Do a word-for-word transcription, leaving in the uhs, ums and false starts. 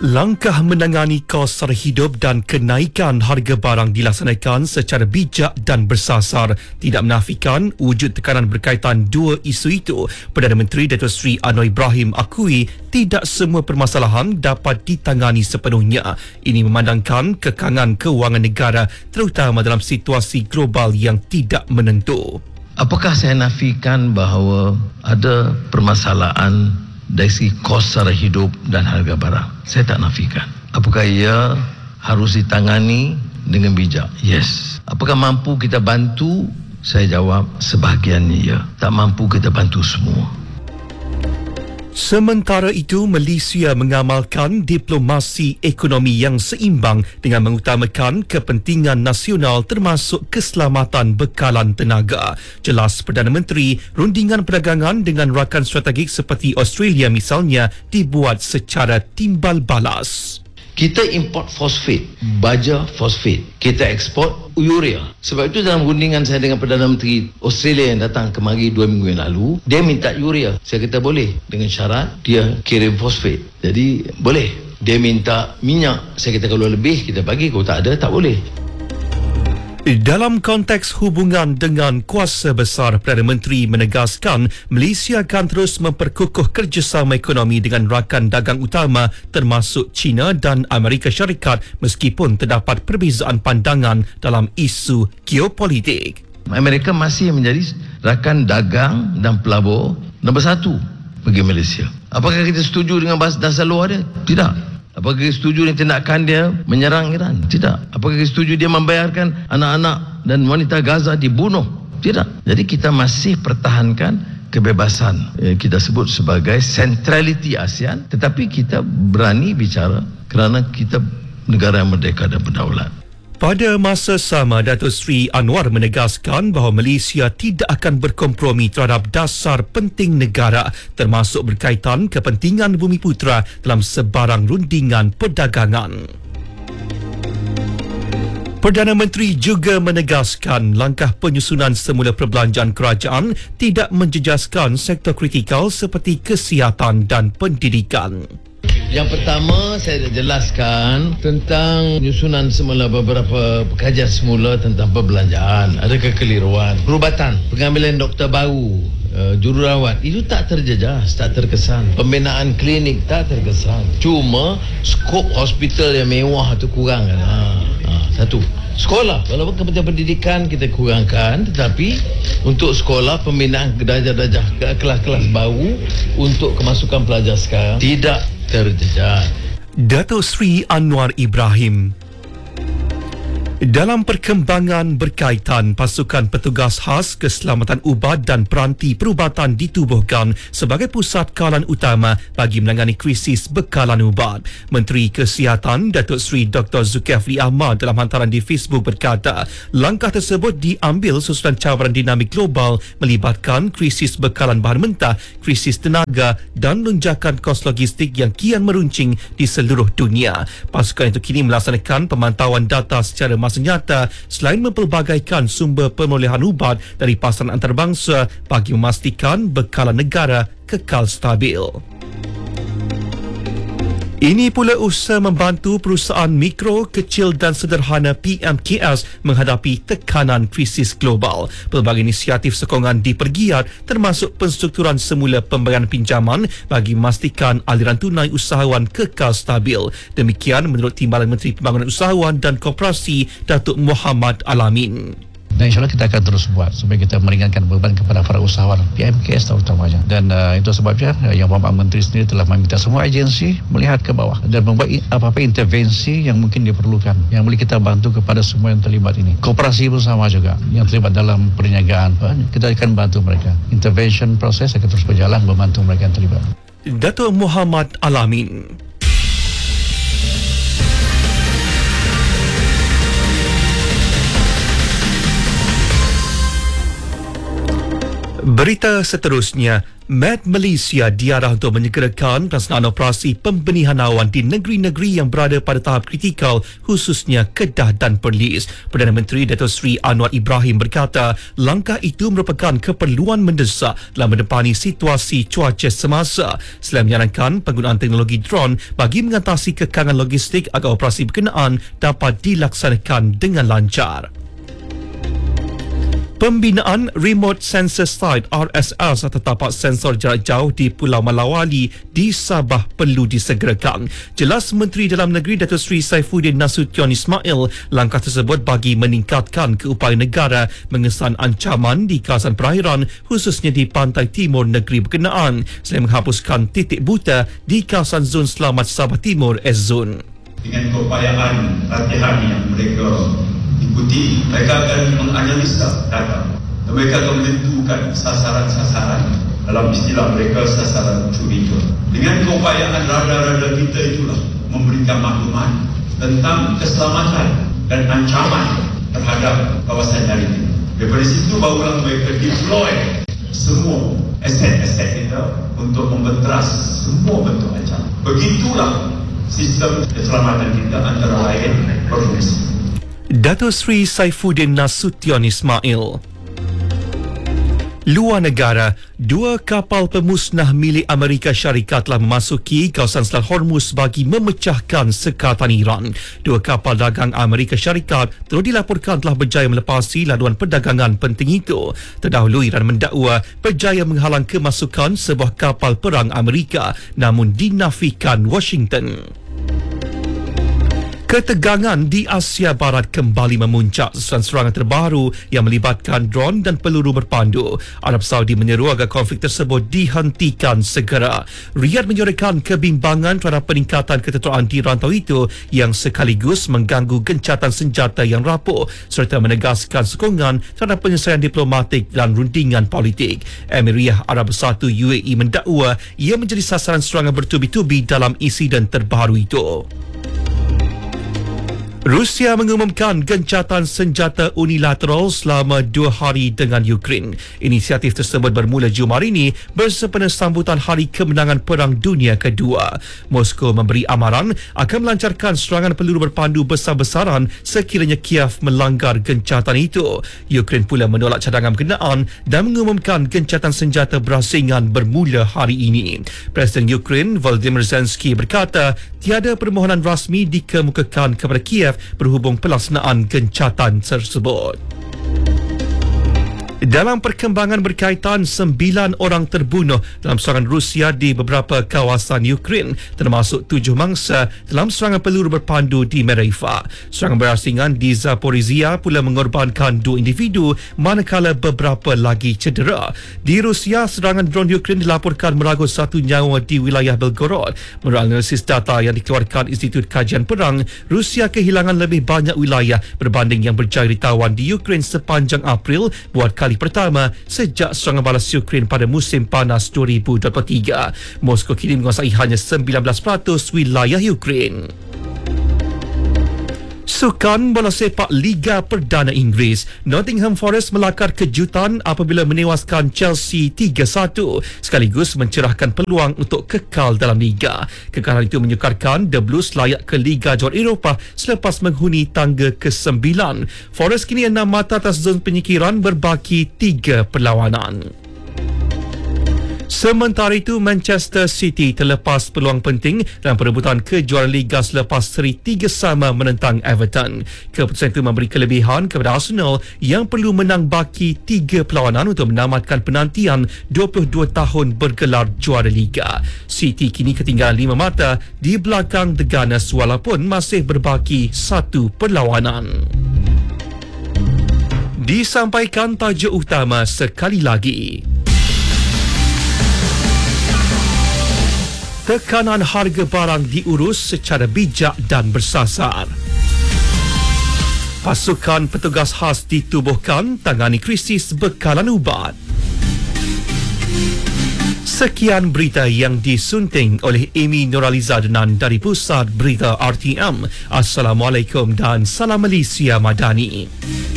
Langkah menangani kos sara hidup dan kenaikan harga barang dilaksanakan secara bijak dan bersasar. Tidak menafikan wujud tekanan berkaitan dua isu itu, Perdana Menteri Datuk Seri Anwar Ibrahim akui tidak semua permasalahan dapat ditangani sepenuhnya. Ini memandangkan kekangan kewangan negara terutama dalam situasi global yang tidak menentu. Apakah saya nafikan bahawa ada permasalahan dari segi kos sara hidup dan harga barang? Saya tak nafikan. Apakah ia harus ditangani dengan bijak? Yes. Apakah mampu kita bantu? Saya jawab sebahagiannya ya. Tak mampu kita bantu semua. Sementara itu, Malaysia mengamalkan diplomasi ekonomi yang seimbang dengan mengutamakan kepentingan nasional termasuk keselamatan bekalan tenaga. Jelas Perdana Menteri, rundingan perdagangan dengan rakan strategik seperti Australia misalnya dibuat secara timbal balas. Kita import fosfat, baja fosfat. Kita ekspor urea. Sebab itu dalam rundingan saya dengan Perdana Menteri Australia yang datang kemari dua minggu yang lalu, dia minta urea. Saya kata boleh, dengan syarat dia kirim fosfat. Jadi boleh. Dia minta minyak. Saya kata kalau lebih kita bagi, kalau tak ada tak boleh. Dalam konteks hubungan dengan kuasa besar, Perdana Menteri menegaskan Malaysia akan terus memperkukuh kerjasama ekonomi dengan rakan dagang utama termasuk China dan Amerika Syarikat meskipun terdapat perbezaan pandangan dalam isu geopolitik. Amerika masih menjadi rakan dagang dan pelabur nombor satu bagi Malaysia. Apakah kita setuju dengan dasar luar dia? Tidak. Apakah kita setuju dengan tindakan dia menyerang Iran? Tidak. Apakah kita setuju dia membayarkan anak-anak dan wanita Gaza dibunuh? Tidak. Jadi kita masih pertahankan kebebasan yang kita sebut sebagai centrality ASEAN, tetapi kita berani bicara kerana kita negara yang merdeka dan berdaulat. Pada masa sama, Datuk Seri Anwar menegaskan bahawa Malaysia tidak akan berkompromi terhadap dasar penting negara termasuk berkaitan kepentingan Bumiputera dalam sebarang rundingan perdagangan. Perdana Menteri juga menegaskan langkah penyusunan semula perbelanjaan kerajaan tidak menjejaskan sektor kritikal seperti kesihatan dan pendidikan. Yang pertama, saya dah jelaskan tentang penyusunan semula beberapa kajian semula tentang perbelanjaan. Ada kekeliruan. Perubatan, pengambilan doktor baru, uh, jururawat, itu tak terjejas, tak terkesan. Pembinaan klinik tak terkesan. Cuma skop hospital yang mewah tu kurang kan. Ha, ha, satu. Sekolah, walaupun Kementerian Pendidikan kita kurangkan, tetapi untuk sekolah pembinaan darjah-darjah kelas-kelas baru untuk kemasukan pelajar sekarang tidak terjejas. Datuk Seri Anwar Ibrahim. Dalam perkembangan berkaitan, pasukan petugas khas keselamatan ubat dan peranti perubatan ditubuhkan sebagai pusat kawalan utama bagi menangani krisis bekalan ubat. Menteri Kesihatan Datuk Seri Doktor Zulkifli Ahmad dalam hantaran di Facebook berkata, langkah tersebut diambil susulan cabaran dinamik global melibatkan krisis bekalan bahan mentah, krisis tenaga dan lonjakan kos logistik yang kian meruncing di seluruh dunia. Pasukan itu kini melaksanakan pemantauan data secara masa nyata selain mempelbagaikan sumber perolehan ubat dari pasaran antarabangsa bagi memastikan bekalan negara kekal stabil. Ini pula usaha membantu perusahaan mikro, kecil dan sederhana P M K S menghadapi tekanan krisis global. Pelbagai inisiatif sokongan dipergiat termasuk penstrukturan semula pembayaran pinjaman bagi memastikan aliran tunai usahawan kekal stabil. Demikian menurut Timbalan Menteri Pembangunan Usahawan dan Koperasi Datuk Muhammad Alamin. Dan insyaAllah kita akan terus buat supaya kita meringankan beban kepada para usahawan P M K S terutamanya. Dan uh, itu sebabnya uh, yang Bapak Menteri sendiri telah meminta semua agensi melihat ke bawah dan membuat apa-apa intervensi yang mungkin diperlukan, yang boleh kita bantu kepada semua yang terlibat ini. Koperasi pun sama juga, yang terlibat dalam perniagaan, uh, kita akan bantu mereka. Intervention proses akan terus berjalan membantu mereka yang terlibat. Datuk Muhammad Alamin. Berita seterusnya, Met Malaysia diarah untuk menyegerakan pelaksanaan operasi pembenihan awan di negeri-negeri yang berada pada tahap kritikal, khususnya Kedah dan Perlis. Perdana Menteri Datuk Seri Anwar Ibrahim berkata, langkah itu merupakan keperluan mendesak dalam menepani situasi cuaca semasa, selain menyarankan penggunaan teknologi drone bagi mengatasi kekangan logistik agar operasi berkenaan dapat dilaksanakan dengan lancar. Pembinaan Remote Sensor Site R S S atau tapak sensor jarak jauh di Pulau Malawali di Sabah perlu disegerakan. Jelas Menteri Dalam Negeri Datuk Seri Saifuddin Nasution Ismail, langkah tersebut bagi meningkatkan keupayaan negara mengesan ancaman di kawasan perairan, khususnya di pantai timur negeri berkenaan, selain menghapuskan titik buta di kawasan Zon Selamat Sabah Timur S-Zone. Dengan keupayaan latihan yang mereka ikuti, mereka akan menganalisa data dan mereka akan menentukan sasaran-sasaran, dalam istilah mereka sasaran curiga. Dengan keupayaan radar-radar kita itulah memberikan maklumat tentang keselamatan dan ancaman terhadap kawasan maritim. Daripada situ barulah mereka deploy semua aset-aset kita untuk membenteras semua bentuk ancaman. Begitulah sistem keselamatan kita antara lain berfungsi. Datuk Seri Saifuddin Nasution Ismail. Luar negara, dua kapal pemusnah milik Amerika Syarikat telah memasuki kawasan Selat Hormuz bagi memecahkan sekatan Iran. Dua kapal dagang Amerika Syarikat terus dilaporkan telah berjaya melepasi laluan perdagangan penting itu. Terdahulu Iran mendakwa berjaya menghalang kemasukan sebuah kapal perang Amerika, namun dinafikan Washington. Ketegangan di Asia Barat kembali memuncak sesuai serangan terbaru yang melibatkan dron dan peluru berpandu. Arab Saudi menyeru agar konflik tersebut dihentikan segera. Riyadh menyorongkan kebimbangan terhadap peningkatan ketenteraan di rantau itu yang sekaligus mengganggu gencatan senjata yang rapuh, serta menegaskan sokongan terhadap penyelesaian diplomatik dan rundingan politik. Emiriyah Arab Bersatu U A E mendakwa ia menjadi sasaran serangan bertubi-tubi dalam insiden terbaru itu. Rusia mengumumkan gencatan senjata unilateral selama dua hari dengan Ukraine. Inisiatif tersebut bermula Jumaat ini bersempena sambutan Hari Kemenangan Perang Dunia Kedua. Moskow memberi amaran akan melancarkan serangan peluru berpandu besar-besaran sekiranya Kiev melanggar gencatan itu. Ukraine pula menolak cadangan berkenaan dan mengumumkan gencatan senjata berasingan bermula hari ini. Presiden Ukraine Volodymyr Zelensky berkata tiada permohonan rasmi dikemukakan kepada Kiev berhubung pelaksanaan gencatan tersebut. Dalam perkembangan berkaitan, sembilan orang terbunuh dalam serangan Rusia di beberapa kawasan Ukraine, termasuk tujuh mangsa dalam serangan peluru berpandu di Mereva. Serangan berasingan di Zaporizhia pula mengorbankan dua individu, manakala beberapa lagi cedera. Di Rusia, serangan drone Ukraine dilaporkan meragut satu nyawa di wilayah Belgorod. Menurut analisis data yang dikeluarkan Institut Kajian Perang, Rusia kehilangan lebih banyak wilayah berbanding yang berjaya ditawan di Ukraine sepanjang April, buat kali pertama sejak serangan balas Ukraine pada musim panas dua ribu dua puluh tiga. Moskow kini menguasai hanya sembilan belas peratus wilayah Ukraine. Sukan bola sepak Liga Perdana Inggeris, Nottingham Forest melakar kejutan apabila menewaskan Chelsea tiga satu, sekaligus mencerahkan peluang untuk kekal dalam Liga. Kekalahan itu menyukarkan The Blues layak ke Liga Juara Eropah selepas menghuni tangga kesembilan. Forest kini enam mata atas zon penyingkiran berbaki tiga perlawanan. Sementara itu, Manchester City terlepas peluang penting dalam perebutan kejuaraan Liga selepas seri tiga sama menentang Everton. Keputusan itu memberi kelebihan kepada Arsenal yang perlu menang baki tiga perlawanan untuk menamatkan penantian dua puluh dua tahun bergelar juara Liga. City kini ketinggalan lima mata di belakang The Gunners walaupun masih berbaki satu perlawanan. Disampaikan tajuk utama sekali lagi. Tekanan harga barang diurus secara bijak dan bersasar. Pasukan petugas khas ditubuhkan tangani krisis bekalan ubat. Sekian berita yang disunting oleh Amy Nuraliza Denan dari Pusat Berita R T M. Assalamualaikum dan salam Malaysia Madani.